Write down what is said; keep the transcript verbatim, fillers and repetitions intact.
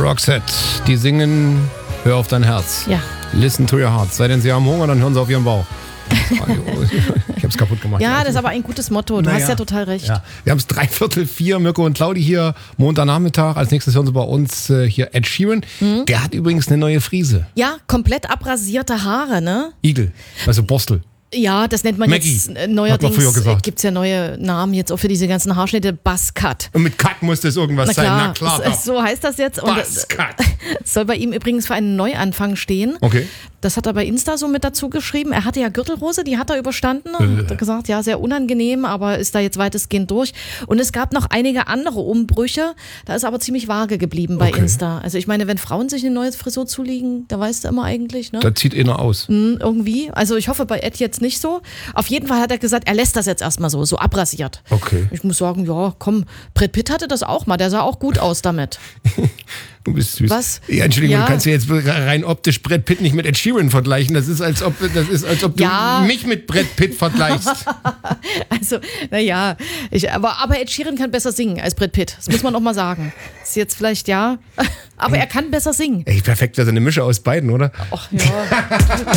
Roxette, die singen Hör auf dein Herz. Ja. Listen to your heart. Sei denn sie haben Hunger, dann hören sie auf ihren Bauch. Ich hab's kaputt gemacht. Ja, das ist aber ein gutes Motto. Du Naja. hast ja total recht. Ja. Wir haben es dreiviertel vier, Mirko und Claudi hier, Montagnachmittag. Als nächstes hören sie bei uns äh, hier Ed Sheeran. Mhm. Der hat übrigens eine neue Frise. Ja, komplett abrasierte Haare, ne? Igel, also Borstel. Ja, das nennt man Maggie, jetzt äh, hat man neuerdings. früher gesagt. Gibt es ja neue Namen jetzt auch für diese ganzen Haarschnitte. Buzzcut. Und mit Cut muss das irgendwas Na sein. klar, Na klar. es- es- so heißt das jetzt. Und Buzzcut. es soll bei ihm übrigens für einen Neuanfang stehen. Okay. Das hat er bei Insta so mit dazu geschrieben. Er hatte ja Gürtelrose, die hat er überstanden. Und hat er gesagt, ja, sehr unangenehm, aber ist da jetzt weitestgehend durch. Und es gab noch einige andere Umbrüche. Da ist er aber ziemlich vage geblieben bei Okay. Insta. Also ich meine, wenn Frauen sich eine neue Frisur zulegen, da weißt du immer eigentlich, ne? Da zieht einer aus. Hm, irgendwie. Also ich hoffe bei Ed jetzt nicht so. Auf jeden Fall hat er gesagt, er lässt das jetzt erstmal so, so abrasiert. Okay. Ich muss sagen, ja, komm, Brad Pitt hatte das auch mal. Der sah auch gut aus damit. Du bist süß. Was? Ja, Entschuldigung, Ja. du kannst ja jetzt rein optisch Brad Pitt nicht mit Ed Sheeran vergleichen. Das ist, als ob, das ist, als ob du Ja. mich mit Brad Pitt vergleichst. Also, naja, ich, aber, aber Ed Sheeran kann besser singen als Brad Pitt. Das muss man auch mal sagen. Ist jetzt vielleicht, ja, aber er kann besser singen. Ey, perfekt, das ist eine Mische aus beiden, oder? Ach ja.